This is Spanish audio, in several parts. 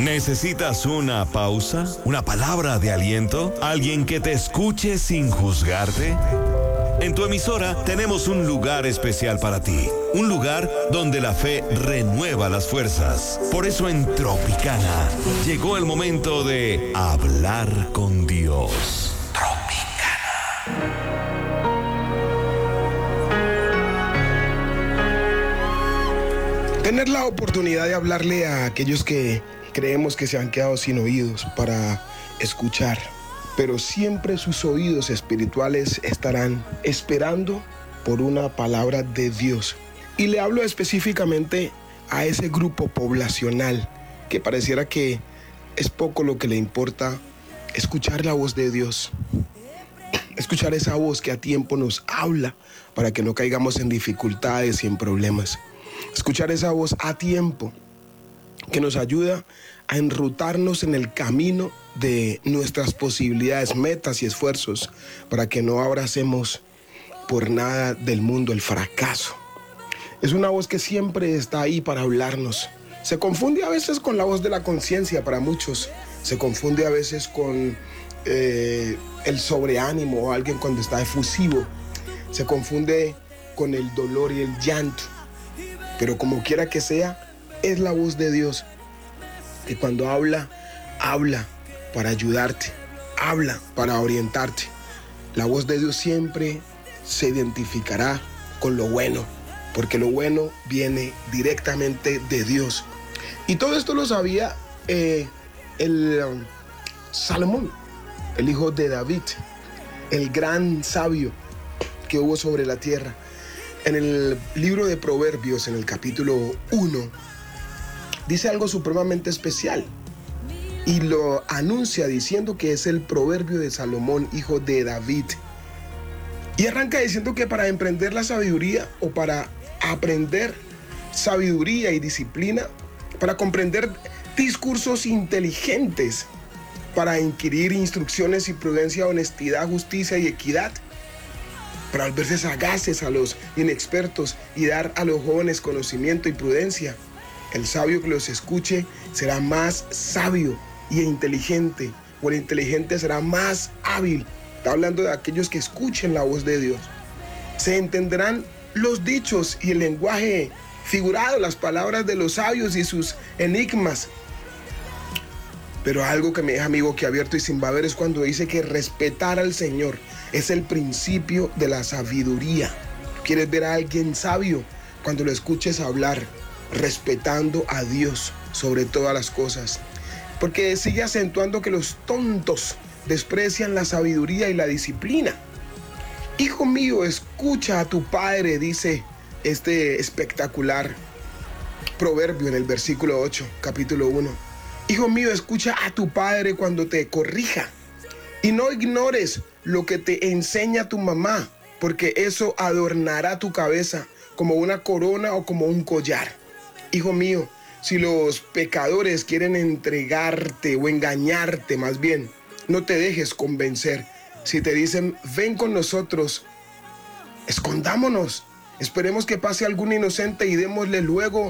¿Necesitas una pausa? ¿Una palabra de aliento? ¿Alguien que te escuche sin juzgarte? En tu emisora tenemos un lugar especial para ti. Un lugar donde la fe renueva las fuerzas. Por eso en Tropicana llegó el momento de hablar con Dios. Tener la oportunidad de hablarle a aquellos que creemos que se han quedado sin oídos para escuchar, pero siempre sus oídos espirituales estarán esperando por una palabra de Dios. Y le hablo específicamente a ese grupo poblacional que pareciera que es poco lo que le importa escuchar la voz de Dios. Escuchar esa voz que a tiempo nos habla para que no caigamos en dificultades y en problemas. Escuchar esa voz a tiempo que nos ayuda a enrutarnos en el camino de nuestras posibilidades, metas y esfuerzos para que no abracemos por nada del mundo el fracaso. Es una voz que siempre está ahí para hablarnos. Se confunde a veces con la voz de la conciencia para muchos. Se confunde a veces con el sobreánimo o alguien cuando está efusivo. Se confunde con el dolor y el llanto. Pero como quiera que sea, es la voz de Dios que cuando habla, habla para ayudarte, habla para orientarte. La voz de Dios siempre se identificará con lo bueno, porque lo bueno viene directamente de Dios. Y todo esto lo sabía Salomón, el hijo de David, el gran sabio que hubo sobre la tierra. En el libro de Proverbios, en el capítulo 1, dice algo supremamente especial y lo anuncia diciendo que es el proverbio de Salomón, hijo de David. Y arranca diciendo que para emprender la sabiduría o para aprender sabiduría y disciplina, para comprender discursos inteligentes, para inquirir instrucciones y prudencia, honestidad, justicia y equidad, para volverse sagaces a los inexpertos y dar a los jóvenes conocimiento y prudencia. El sabio que los escuche será más sabio y inteligente, o el inteligente será más hábil. Está hablando de aquellos que escuchen la voz de Dios. Se entenderán los dichos y el lenguaje figurado, las palabras de los sabios y sus enigmas. Pero algo que me deja amigo que abierto y sin baber es cuando dice que respetar al Señor es el principio de la sabiduría. ¿Tú quieres ver a alguien sabio? Cuando lo escuches hablar, respetando a Dios sobre todas las cosas. Porque sigue acentuando que los tontos desprecian la sabiduría y la disciplina. Hijo mío, escucha a tu padre, dice este espectacular proverbio en el versículo 8, capítulo 1. Hijo mío, escucha a tu padre cuando te corrija y no ignores lo que te enseña tu mamá, porque eso adornará tu cabeza como una corona o como un collar. Hijo mío, si los pecadores quieren entregarte o engañarte más bien, no te dejes convencer. Si te dicen, ven con nosotros, escondámonos, esperemos que pase algún inocente y démonos el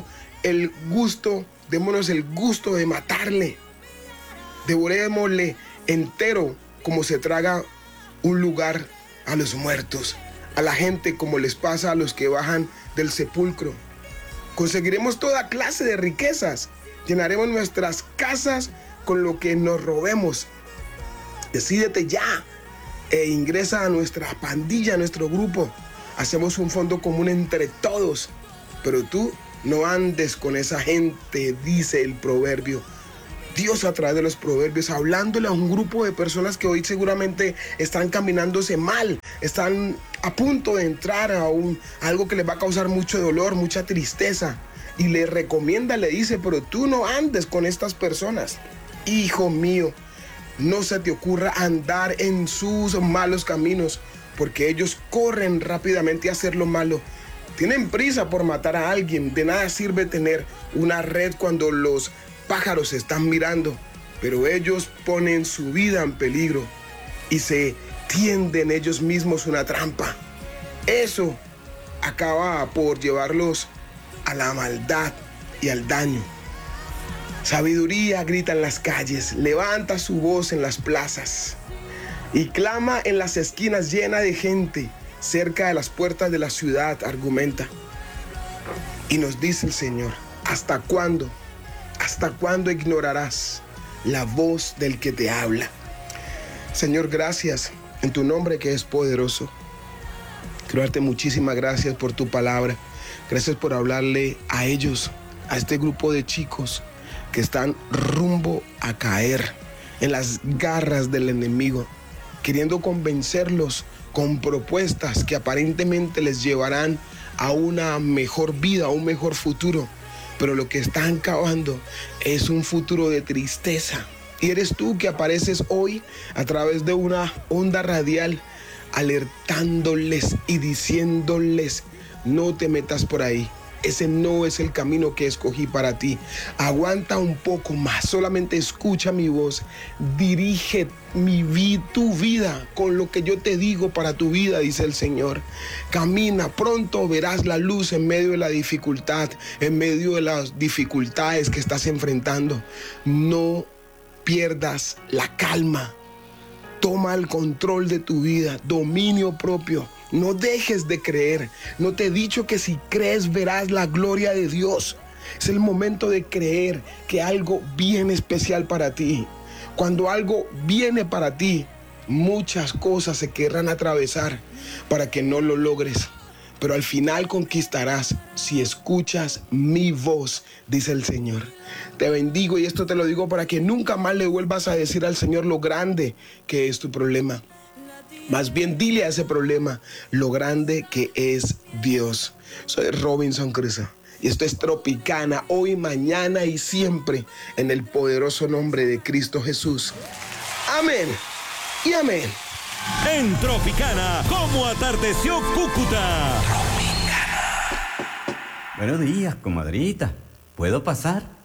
gusto de matarle. Devorémosle entero como se traga un lugar a los muertos, a la gente como les pasa a los que bajan del sepulcro. Conseguiremos toda clase de riquezas, llenaremos nuestras casas con lo que nos robemos. Decídete ya e ingresa a nuestra pandilla, a nuestro grupo. Hacemos un fondo común entre todos, pero tú no andes con esa gente, dice el proverbio. Dios a través de los proverbios, hablándole a un grupo de personas que hoy seguramente están caminándose mal, están a punto de entrar a algo que les va a causar mucho dolor, mucha tristeza. Y le recomienda, le dice, pero tú no andes con estas personas. Hijo mío, no se te ocurra andar en sus malos caminos, porque ellos corren rápidamente a hacer lo malo. Tienen prisa por matar a alguien. De nada sirve tener una red cuando los pájaros están mirando, pero ellos ponen su vida en peligro y se tienden ellos mismos una trampa. Eso acaba por llevarlos a la maldad y al daño. Sabiduría grita en las calles, levanta su voz en las plazas y clama en las esquinas llena de gente. Cerca de las puertas de la ciudad argumenta. Y nos dice el Señor, ¿hasta cuándo? ¿Hasta cuándo ignorarás la voz del que te habla? Señor, gracias en tu nombre que es poderoso. Quiero darte muchísimas gracias por tu palabra. Gracias por hablarle a ellos, a este grupo de chicos que están rumbo a caer en las garras del enemigo, queriendo convencerlos con propuestas que aparentemente les llevarán a una mejor vida, a un mejor futuro. Pero lo que están cavando es un futuro de tristeza. Y eres tú que apareces hoy a través de una onda radial, alertándoles y diciéndoles, no te metas por ahí. Ese no es el camino que escogí para ti. Aguanta un poco más, solamente escucha mi voz. Dirige tu vida con lo que yo te digo para tu vida, dice el Señor. Camina, pronto verás la luz en medio de la dificultad, en medio de las dificultades que estás enfrentando. No pierdas la calma. Toma el control de tu vida, dominio propio. No dejes de creer. No te he dicho que si crees verás la gloria de Dios. Es el momento de creer que algo viene especial para ti. Cuando algo viene para ti, muchas cosas se querrán atravesar para que no lo logres. Pero al final conquistarás si escuchas mi voz, dice el Señor. Te bendigo y esto te lo digo para que nunca más le vuelvas a decir al Señor lo grande que es tu problema. Más bien dile a ese problema lo grande que es Dios. Soy Robinson Crusoe y esto es Tropicana, hoy, mañana y siempre, en el poderoso nombre de Cristo Jesús. Amén y amén. En Tropicana, ¿cómo atardeció Cúcuta? Buenos días, comadrita. ¿Puedo pasar?